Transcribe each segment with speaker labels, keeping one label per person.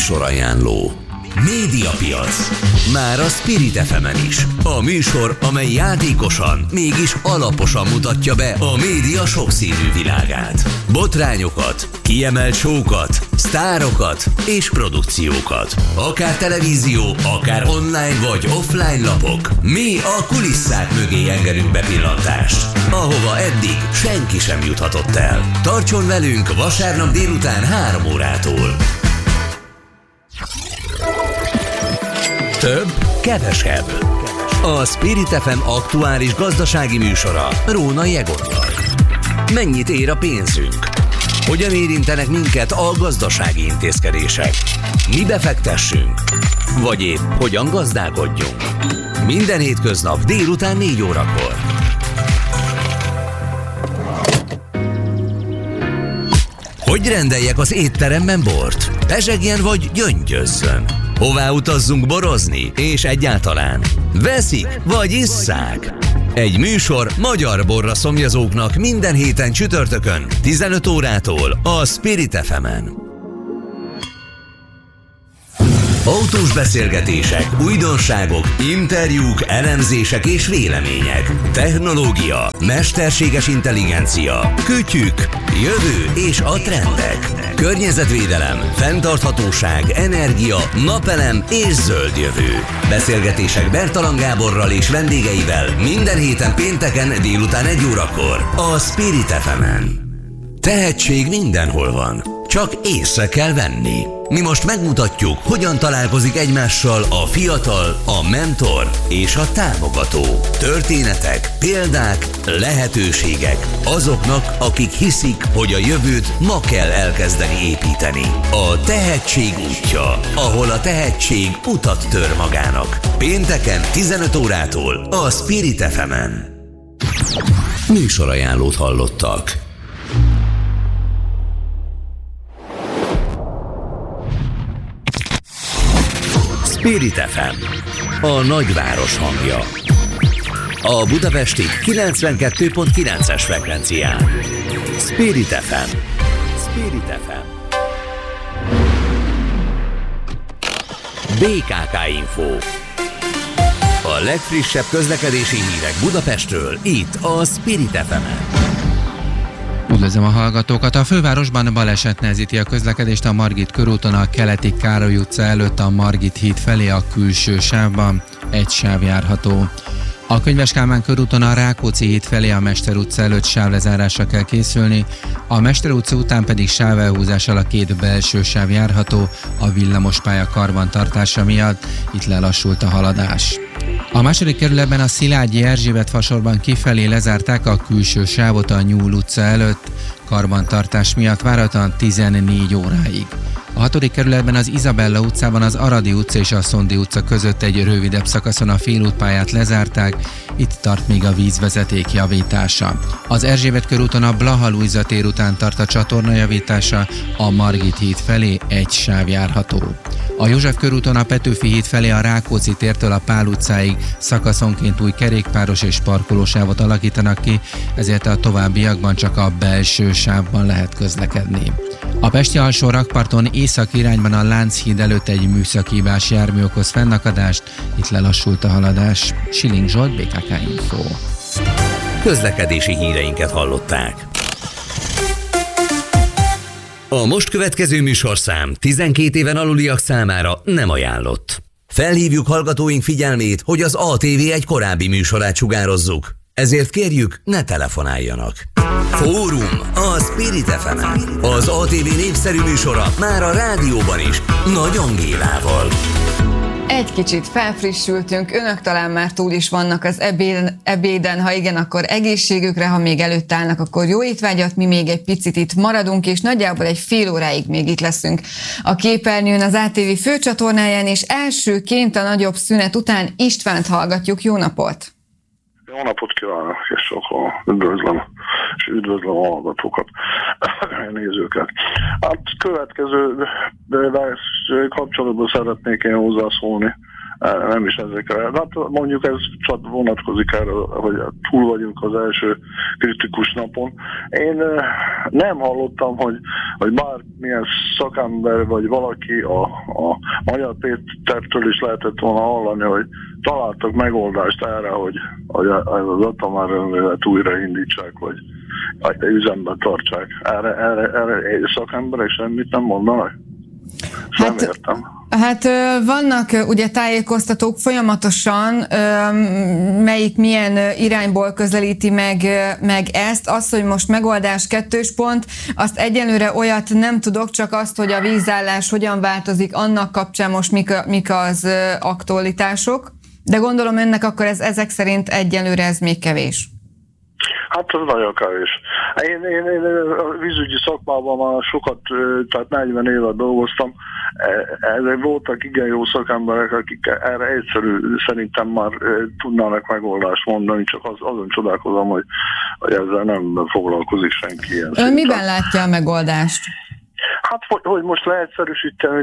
Speaker 1: Műsorajánló. Médiapiac. Már a Spirit FM-en is. A műsor, amely játékosan, mégis alaposan mutatja be a média sokszínű világát. Botrányokat, kiemelt show-kat, sztárokat és produkciókat. Akár televízió, akár online vagy offline lapok. Mi a kulisszák mögé engedünk bepillantást, ahova eddig senki sem juthatott el. Tartson velünk vasárnap délután 3 órától. Több, kevesebb. A Spirit FM aktuális gazdasági műsora Rónai Egottal. Mennyit ér a pénzünk? Hogyan érintenek minket a gazdasági intézkedések? Mibe fektessünk? Vagy épp hogyan gazdálkodjunk? Minden hétköznap délután 4 órakor. Hogy rendeljek az étteremben bort? Pezsegjen vagy gyöngyözzön? Hová utazzunk borozni? És egyáltalán veszik vagy isszák? Egy műsor magyar borra szomjazóknak minden héten csütörtökön 15 órától a Spirit FM-en. Autós beszélgetések, újdonságok, interjúk, elemzések és vélemények. Technológia, mesterséges intelligencia, kütyük, jövő és a trendek. Környezetvédelem, fenntarthatóság, energia, napelem és zöld jövő. Beszélgetések Bertalan Gáborral és vendégeivel minden héten pénteken délután 1 órakor a Spirit FM-en. Tehetség mindenhol van, csak észre kell venni. Mi most megmutatjuk, hogyan találkozik egymással a fiatal, a mentor és a támogató. Történetek, példák, lehetőségek azoknak, akik hiszik, hogy a jövőt ma kell elkezdeni építeni. A tehetség útja, ahol a tehetség utat tör magának. Pénteken 15 órától a Spirit FM-en. Műsorajánlót hallottak. Spirit FM, a nagyváros hangja. A budapesti 92.9-es frekvencián. Spirit FM. Spirit FM. BKK Info. A legfrissebb közlekedési hírek Budapestről, itt a Spirit FM-en.
Speaker 2: Üdvözlöm a hallgatókat! A fővárosban baleset nehezíti a közlekedést a Margit körúton a Keleti Károly utca előtt a Margit híd felé a külső sávban. Egy sáv járható. A Könyves Kálmán körúton a Rákóczi híd felé a Mester utca előtt sávlezárásra kell készülni, a Mester utca után pedig sávelhúzással a 2 belső sáv járható a villamospálya karbantartása miatt, itt lelassult a haladás. A második kerületben a Szilágyi Erzsébet fasorban kifelé lezárták a külső sávot a Nyúl utca előtt, karbantartás miatt várhatóan 14 óráig. A 6. kerületben az Izabella utcában az Aradi utca és a Szondi utca között egy rövidebb szakaszon a félútpályát lezárták, itt tart még a vízvezeték javítása. Az Erzsébet körúton a Blaha Lujza tér után tart a csatorna javítása, a Margit híd felé egy sáv járható. A József körúton a Petőfi híd felé a Rákóczi tértől a Pál utcáig szakaszonként új kerékpáros és parkolósávot alakítanak ki, ezért a továbbiakban csak a belső sávban lehet közlekedni. A pesti alsó rakparton északi irányban a Lánchíd előtt egy műszaki hibás jármű okoz fennakadást, itt lelassult a haladás. Siling Zsolt, BKK Info.
Speaker 1: Közlekedési híreinket hallották. A most következő műsorszám 12 éven aluliak számára nem ajánlott. Felhívjuk hallgatóink figyelmét, hogy az ATV egy korábbi műsorát sugározzuk. Ezért kérjük, ne telefonáljanak. Fórum a Spirit FM-en. Az ATV népszerű műsora már a rádióban is, Nagy Angélával.
Speaker 3: Egy kicsit felfrissültünk, önök talán már túl is vannak az ebéden, ha igen, akkor egészségükre, ha még előtt állnak, akkor jó étvágyat, mi még egy picit itt maradunk, és nagyjából egy fél óráig még itt leszünk a képernyőn az ATV főcsatornáján, és elsőként a nagyobb szünet után Istvánt hallgatjuk. Jó napot!
Speaker 4: Jó napot kívánok, és akkor üdvözlöm a hallgatókat, a nézőket. Hát következő kapcsolatban szeretnék én hozzászólni. nem is ezekre. Hát mondjuk ez csak vonatkozik erre, hogy túl vagyunk az első kritikus napon. Én nem hallottam, hogy bármilyen szakember vagy valaki a Magyar Pétertől is lehetett volna hallani, hogy találtak megoldást erre, hogy az atomerőművet újraindítsák, vagy üzemben tartsák. Erre szakemberek semmit nem mondanak? Nem értem.
Speaker 3: Hát vannak ugye tájékoztatók folyamatosan, melyik milyen irányból közelíti meg ezt. Azt, hogy most megoldás 2. pont, azt egyelőre olyat nem tudok, csak azt, hogy a vízállás hogyan változik, annak kapcsán most mik az aktualitások. De gondolom önnek akkor ezek szerint egyelőre ez még kevés.
Speaker 4: Hát ez nagyon kevés. Én a vízügyi szakmában már sokat, tehát 40 évet dolgoztam. Ezek voltak igen jó szakemberek, akik erre egyszerű szerintem már tudnának megoldást mondani, csak azon csodálkozom, hogy ezzel nem foglalkozik senki ilyen
Speaker 3: szinten. Ön miben látja a megoldást?
Speaker 4: Hát, hogy most leegyszerűsítsem,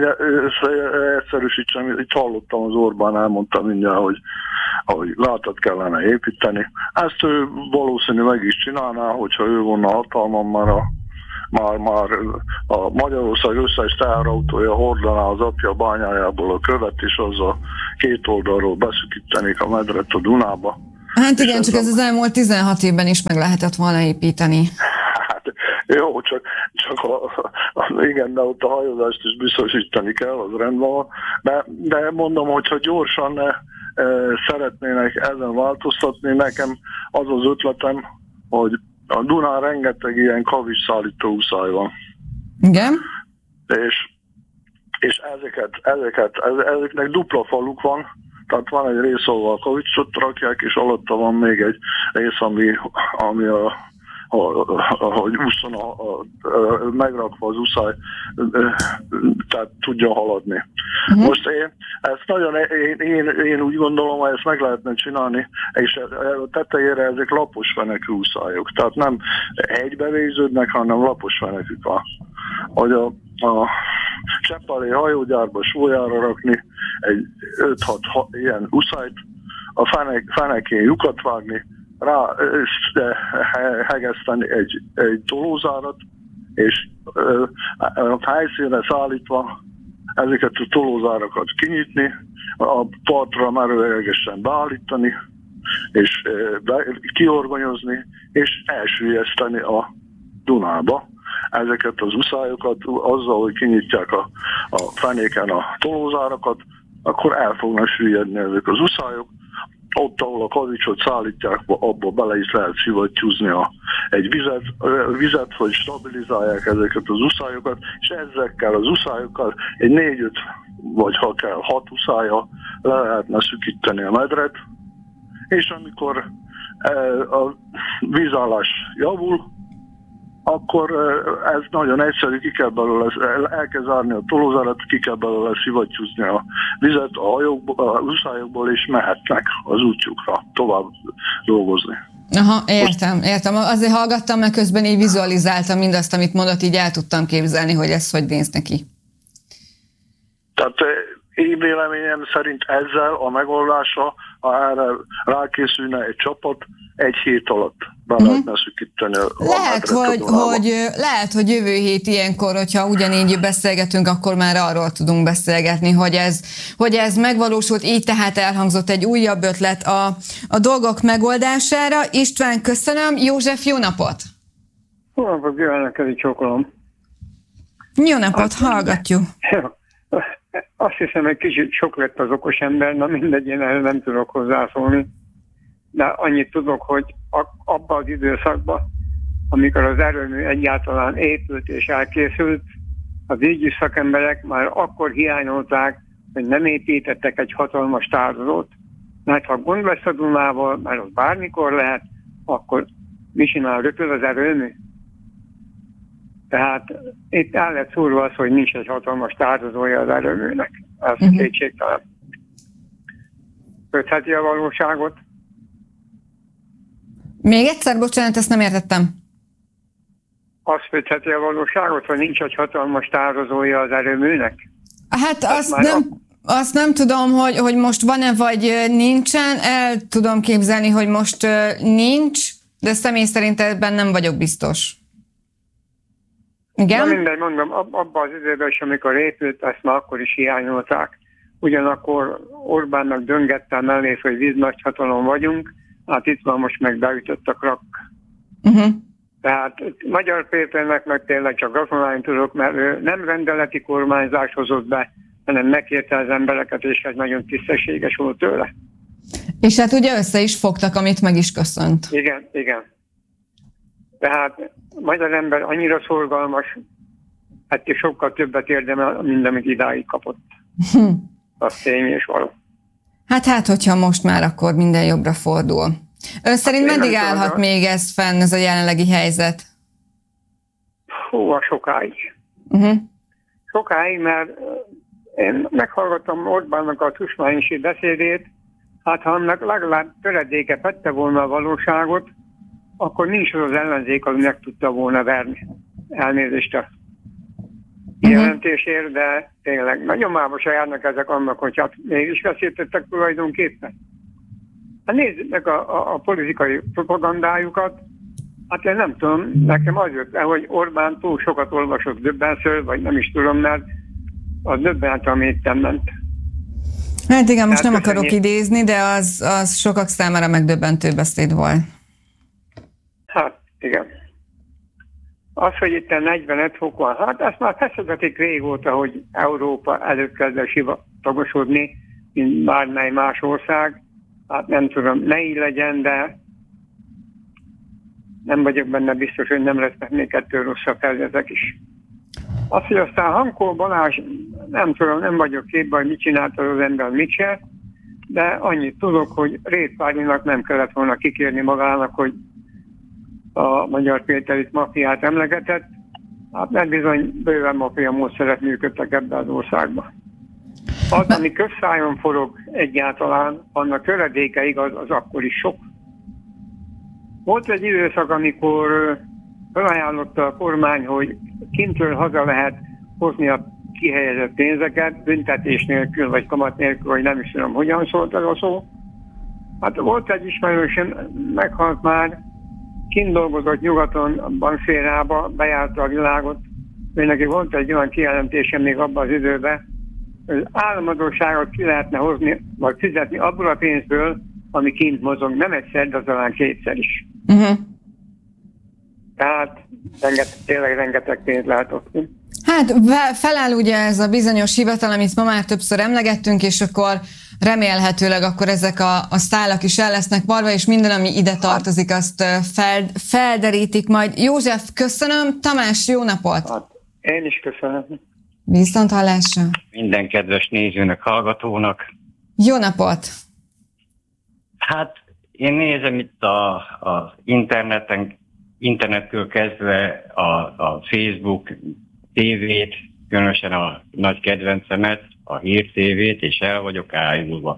Speaker 4: itt hallottam, az Orbán elmondta mindjárt, hogy látat kellene építeni. Ezt ő valószínű meg is csinálná, hogyha ő vonna hatalmam, már a Magyarország összes teherautója hordaná az apja bányájából a követ, és azzal 2 oldalról beszűkítenék a medret a Dunába.
Speaker 3: Hát igen, csak ez az elmúlt 16 évben is meg lehetett volna építeni.
Speaker 4: Jó, csak igen, de ott a hajózást is biztosítani kell, az rendben van. De mondom, hogyha gyorsan szeretnének ezen változtatni, nekem az az ötletem, hogy a Dunán rengeteg ilyen kavics szállító úszály van.
Speaker 3: Igen. És ezeknek dupla faluk van, tehát van egy rész, ahol a kavicsot rakják, és alatta van még egy rész, ami ahogy úszon megrakva az úszály, tehát tudja haladni. Uh-huh. Most én úgy gondolom, hogy ezt meg lehetne csinálni, és a tetejére ezek lapos fenekű úszályok. Tehát nem hegybe végződnek, hanem lapos fenekük van. Hogy a Cseppelé hajógyárba sólyára rakni egy 5-6 ilyen úszályt, a fenekén lyukat vágni, rá hegeszteni egy tolózárat, és a helyszínre szállítva ezeket a tolózárakat kinyitni, a partra merőlegesen beállítani, és kiorgonyozni, és elsüllyeszteni a Dunába ezeket az uszályokat, azzal, hogy kinyitják a fenéken a tolózárakat, akkor el fognak süllyedni ezek az uszályok. Ott, ahol a kavicsot szállítják, abba bele is lehet szivattyúzni egy vizet, hogy stabilizálják ezeket az uszályokat, és ezekkel az uszályokkal egy 4-5, vagy ha kell 6 uszálya le lehetne szűkíteni a medret, és amikor a vízállás javul, akkor ez nagyon egyszerű, ki kell belőle, el kell zárni a tolózárat, ki kell belőle szivattyúzni a vizet az uszályokból, és mehetnek az útjukra tovább dolgozni. Aha, értem. Azért hallgattam, mert közben így vizualizáltam mindazt, amit mondott, így el tudtam képzelni, hogy ez hogy néz neki.
Speaker 4: Tehát én véleményem szerint ezzel a megoldása, ha erre rákészülne egy csapat, 1 hét alatt be lehetne szükíteni
Speaker 3: lehet, hogy jövő hét ilyenkor, hogyha ugyanígy beszélgetünk, akkor már arról tudunk beszélgetni, hogy ez megvalósult, így tehát elhangzott egy újabb ötlet a dolgok megoldására. István, köszönöm. József, jó napot!
Speaker 5: Jó napot, kívánok, ez így csókolom.
Speaker 3: Jó napot, hallgatjuk.
Speaker 5: Azt hiszem, egy kicsit sok lett az okos ember, na mindegy, én ehhez nem tudok hozzászólni. De annyit tudok, hogy abban az időszakban, amikor az erőmű egyáltalán épült és elkészült, az égi szakemberek már akkor hiányolták, hogy nem építettek egy hatalmas tározót. Mert ha gond lesz a Dunával, mert az bármikor lehet, akkor mi csinál, röpül az erőmű? Tehát itt el lett szúrva az, hogy nincs egy hatalmas tározója az erőműnek. Ez kétségtelen. Kötheti a valóságot.
Speaker 3: Még egyszer, bocsánat, ezt nem értettem.
Speaker 5: Azt kötheti a valóságot, hogy nincs egy hatalmas tározója az erőműnek?
Speaker 3: Hát azt Azt nem tudom, hogy most van-e vagy nincsen. El tudom képzelni, hogy most nincs, de személy szerint ebben nem vagyok biztos. Igen?
Speaker 5: Na mindegy, mondom, abban az időben is, amikor épült, ezt már akkor is hiányolták. Ugyanakkor Orbánnak döngette mellé, hogy víznagyhatalom vagyunk, hát itt van most meg beütött a krak. Tehát Magyar Péternek meg tényleg csak gratulálni tudok, mert ő nem rendeleti kormányzást hozott be, hanem megkérte az embereket, és ez nagyon tisztességes volt tőle.
Speaker 3: És hát ugye össze is fogtak, amit meg is köszönt.
Speaker 5: Igen. Tehát a magyar ember annyira szorgalmas, hát sokkal többet érdemel, mint amit idáig kapott. Az tény és való. Hát, hogyha most már akkor minden jobbra fordul. Ön szerint meddig állhat még ez fenn, ez a jelenlegi helyzet? Sokáig. Sokáig, mert én meghallgattam Orbánnak a tusmányosi beszédét, hát ha annak legalább töredéke vette volna a valóságot, akkor nincs az ellenzék, ami meg tudta volna verni. Elnézést a jelentésért, de tényleg nagyon mámosan járnak ezek annak, hogy hát mégis veszítettek tulajdonképpen. Hát nézzük meg a politikai propagandájukat. Hát én nem tudom, nekem az jött el, hogy Orbán túl sokat olvasott Döbbenszől, vagy nem is tudom, mert az döbbent, amit nem ment.
Speaker 3: Hát igen, most nem akarok idézni, de az sokak számára megdöbbentő beszéd volt.
Speaker 5: Hát igen. Az, hogy itt 45 fok van, hát ezt már feszegetik régóta, hogy Európa előbb kezdve sivatagosodni, mint bármely más ország. Hát nem tudom, ne így legyen, de nem vagyok benne biztos, hogy nem lesznek még ettől rosszabb helyzetek is. Az, hogy aztán Hankó Balázs, nem tudom, nem vagyok képben, hogy mit csinált az ember, mit se, de annyit tudok, hogy Réth Pálinak nem kellett volna kikérni magának, hogy a Magyar Péter itt mafiát emlegetett, hát mert bizony bőven mafia módszerek működtek ebben az országban. Az, ami közszájon forog egyáltalán, annak töredéke igaz, az akkor is sok. Volt egy időszak, amikor felajánlotta a kormány, hogy kintről haza lehet hozni a kihelyezett pénzeket, büntetés nélkül, vagy kamat nélkül, vagy nem is tudom, hogyan szólt ez a szó. Hát volt egy ismerősöm, meghalt már, kint dolgozott nyugaton, a bankszférába, bejárta a világot. Ő neki volt egy olyan kijelentése még abban az időben, hogy államadósságot ki lehetne hozni, vagy fizetni abból a pénzből, ami kint mozog, nem egyszer, de talán kétszer is. Tehát tényleg rengeteg pénzt lehet osztani.
Speaker 3: Hát feláll ugye ez a bizonyos hivatal, amit ma már többször emlegettünk, és akkor remélhetőleg akkor ezek a szálak is el lesznek varva, és minden, ami ide tartozik, azt felderítik majd. József, köszönöm. Tamás, jó napot!
Speaker 5: Hát, én is köszönöm.
Speaker 3: Viszont hallásra.
Speaker 6: Minden kedves nézőnek, hallgatónak.
Speaker 3: Jó napot!
Speaker 6: Hát én nézem itt az internettől kezdve a Facebook tévét, különösen a nagy kedvencemet, a Hír tévét, és el vagyok ájulva.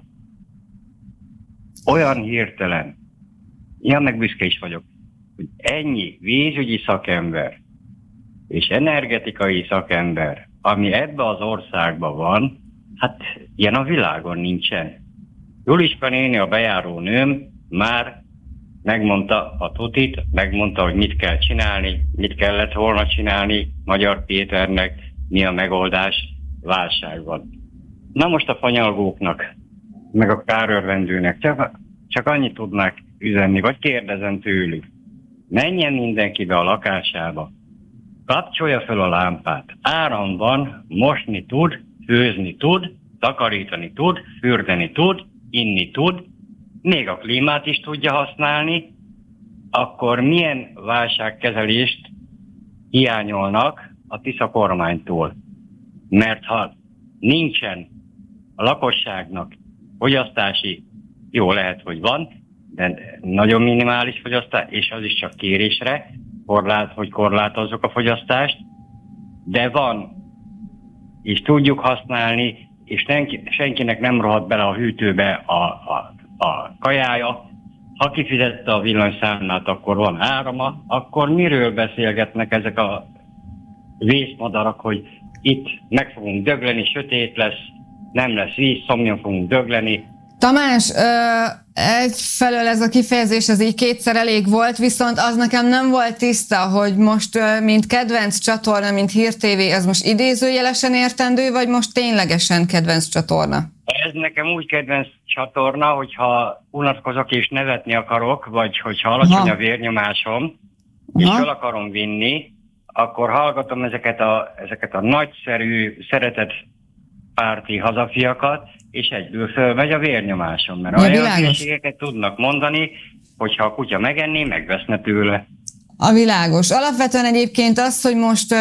Speaker 6: Olyan hirtelen, ilyen meg büszke is vagyok, hogy ennyi vízügyi szakember és energetikai szakember, ami ebbe az országban van, hát ilyen a világon nincsen. Juliska néni, a bejáró nőm, már megmondta a tutit, megmondta, hogy mit kell csinálni, mit kellett volna csinálni Magyar Péternek, mi a megoldás válságban. Na most a fanyalgóknak, meg a kárörvendőnek csak annyit tudnák üzenni, vagy kérdezem tőlük. Menjen mindenki be a lakásába, kapcsolja fel a lámpát, áram van, mosni tud, főzni tud, takarítani tud, fürdeni tud, inni tud, még a klímát is tudja használni, akkor milyen válságkezelést hiányolnak a Tisza kormánytól? Mert ha nincsen a lakosságnak fogyasztási, jó lehet, hogy van, de nagyon minimális fogyasztás, és az is csak kérésre, hogy korlátozzuk a fogyasztást, de van, és tudjuk használni, és senkinek nem rohadt bele a hűtőbe a kajája. Ha kifizette a villanyszámlát, akkor van árama, akkor miről beszélgetnek ezek a vészmadarak, hogy itt meg fogunk dögleni, sötét lesz, nem lesz víz, szomjan fogunk dögleni.
Speaker 3: Tamás, egyfelől ez a kifejezés az így kétszer elég volt, viszont az nekem nem volt tiszta, hogy most mint kedvenc csatorna, mint Hír TV, az most idézőjelesen értendő, vagy most ténylegesen kedvenc csatorna?
Speaker 6: Ez nekem úgy kedvenc csatorna, hogyha unatkozok és nevetni akarok, vagy hogyha alacsony a vérnyomásom, és fel akarom vinni, akkor hallgatom ezeket a nagyszerű, szeretett párti hazafiakat, és egyből fölmegy a vérnyomásom, mert olyan hülyeségeket tudnak mondani, hogyha a kutya megenné, megveszne tőle.
Speaker 3: A világos. Alapvetően egyébként az, hogy most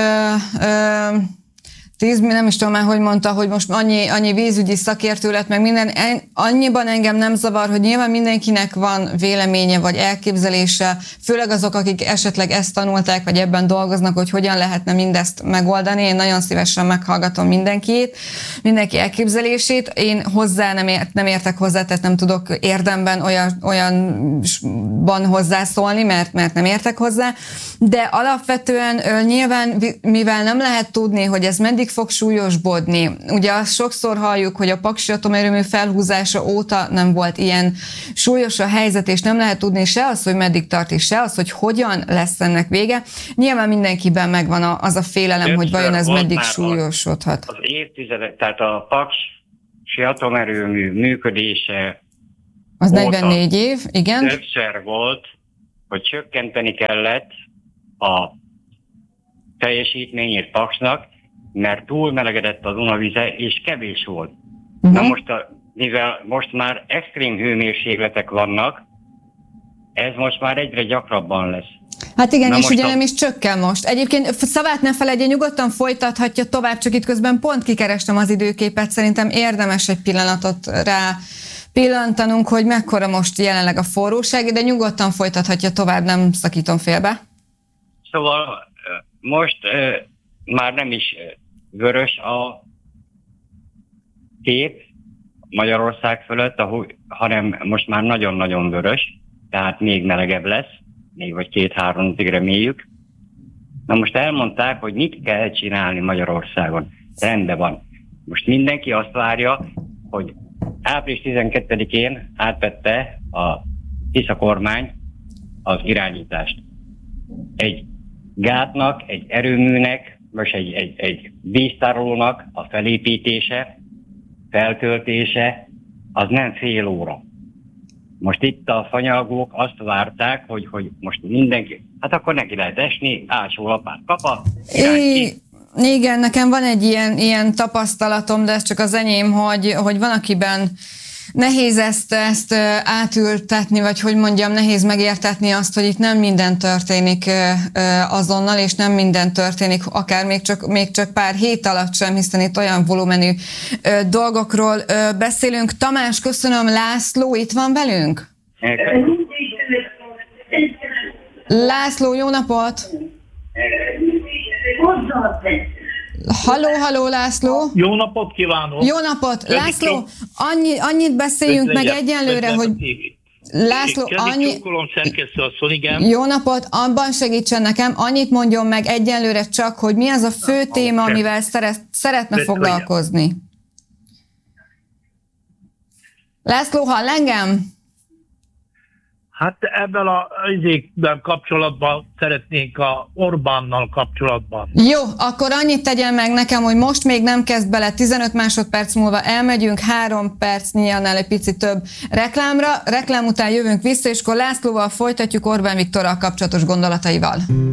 Speaker 3: 10, nem is tudom már, hogy mondta, hogy most annyi vízügyi szakértő lett, meg minden, annyiban engem nem zavar, hogy nyilván mindenkinek van véleménye, vagy elképzelése, főleg azok, akik esetleg ezt tanulták, vagy ebben dolgoznak, hogy hogyan lehetne mindezt megoldani. Én nagyon szívesen meghallgatom mindenki elképzelését. Én hozzá nem értek hozzá, tehát nem tudok érdemben olyanban hozzászólni, mert nem értek hozzá, de alapvetően nyilván, mivel nem lehet tudni, hogy ez meddig fog súlyosbodni. Ugye azt sokszor halljuk, hogy a paksi atomerőmű felhúzása óta nem volt ilyen súlyos a helyzet, és nem lehet tudni se az, hogy meddig tart, és se az, hogy hogyan lesz ennek vége. Nyilván mindenkiben megvan az a félelem, hogy vajon ez meddig súlyosodhat.
Speaker 6: Az évtizedek, tehát a paksi atomerőmű működése
Speaker 3: az 44 év, igen.
Speaker 6: Többször volt, hogy csökkenteni kellett a teljesítményét Paksnak, mert túlmelegedett a Dunavize, és kevés volt. Na most, mivel most már extrém hőmérsékletek vannak, ez most már egyre gyakrabban lesz.
Speaker 3: Hát igen, és ugye nem is csökken most. Egyébként szavát ne feledje, nyugodtan folytathatja tovább, csak itt közben pont kikerestem az időképet, szerintem érdemes egy pillanatot rá pillantanunk, hogy mekkora most jelenleg a forróság, de nyugodtan folytathatja tovább, nem szakítom félbe.
Speaker 6: Szóval most már nem is vörös a kép Magyarország fölött, hanem most már nagyon-nagyon vörös, tehát még melegebb lesz, még vagy 2-3 napig reméljük. Na most elmondták, hogy mit kell csinálni Magyarországon. Rendben van. Most mindenki azt várja, hogy április 12-én átvette a Tisza kormány az irányítást. Egy gátnak, egy erőműnek, most egy víztárolónak a felépítése, feltöltése, az nem fél óra. Most itt a fanyalgók azt várták, hogy most mindenki, hát akkor neki lehet esni, ásólapát kap,
Speaker 3: igen, nekem van egy ilyen tapasztalatom, de ez csak az enyém, hogy van, akiben nehéz ezt átültetni, vagy hogy mondjam, nehéz megértetni azt, hogy itt nem minden történik azonnal, és nem minden történik akár még csak pár hét alatt sem, hiszen itt olyan volumenű dolgokról beszélünk. Tamás, köszönöm. László itt van velünk? László, jó napot! Halló, László!
Speaker 7: Jó napot kívánok!
Speaker 3: Jó napot! László, annyit beszéljünk meg egyenlőre, hogy... László, Jó napot! Abban segítsen nekem, annyit mondjon meg egyenlőre csak, hogy mi az a fő téma, amivel szeretne foglalkozni. László, hall engem?
Speaker 7: Hát ebben az kapcsolatban szeretnénk a Orbánnal kapcsolatban.
Speaker 3: Jó, akkor annyit tegyen meg nekem, hogy most még nem kezd bele, 15 másodperc múlva elmegyünk, 3 percnyi, annál egy picit több reklámra. Reklám után jövünk vissza, és akkor Lászlóval folytatjuk Orbán Viktorral kapcsolatos gondolataival.